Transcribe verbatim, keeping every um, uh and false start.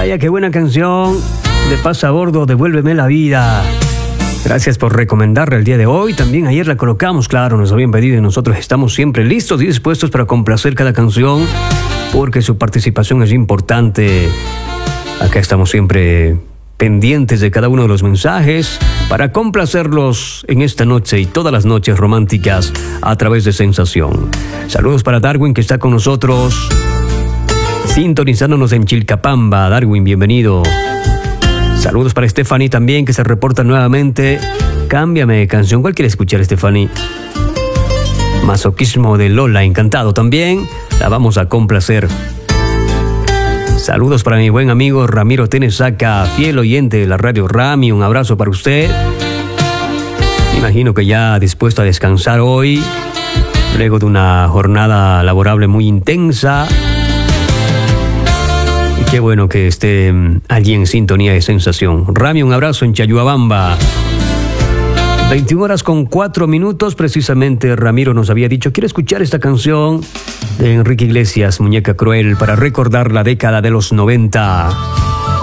Vaya, qué buena canción de Paz a Bordo, Devuélveme la Vida. Gracias por recomendarla el día de hoy. También ayer la colocamos, claro, nos habían pedido y nosotros estamos siempre listos y dispuestos para complacer cada canción porque su participación es importante. Acá estamos siempre pendientes de cada uno de los mensajes para complacerlos en esta noche y todas las noches románticas a través de Sensación. Saludos para Darwin, que está con nosotros, sintonizándonos en Chilcapamba. Darwin, bienvenido. Saludos para Stephanie también, que se reporta nuevamente. Cámbiame de canción. ¿Cuál quiere escuchar, Stephanie? Masoquismo de Lola, encantado también. La vamos a complacer. Saludos para mi buen amigo Ramiro Tenesaca, fiel oyente de la radio. Rami, un abrazo para usted. Me imagino que ya dispuesto a descansar hoy, luego de una jornada laborable muy intensa. Y qué bueno que esté allí en sintonía de Sensación. Rami, un abrazo en Chayuabamba. veintiuna horas con cuatro minutos, precisamente Ramiro nos había dicho, quiere escuchar esta canción de Enrique Iglesias, Muñeca Cruel, para recordar la década de los noventa.